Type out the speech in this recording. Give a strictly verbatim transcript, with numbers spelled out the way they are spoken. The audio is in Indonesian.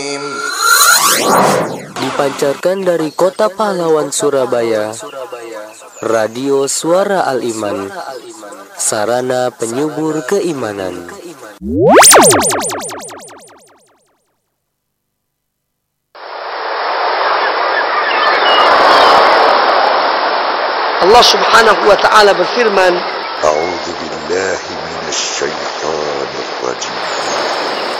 Dipancarkan dari Kota Pahlawan Surabaya, Radio Suara Al-Iman, sarana penyubur keimanan. Allah Subhanahu wa ta'ala berfirman, A'udzu billahi minasy syaithanir rajim.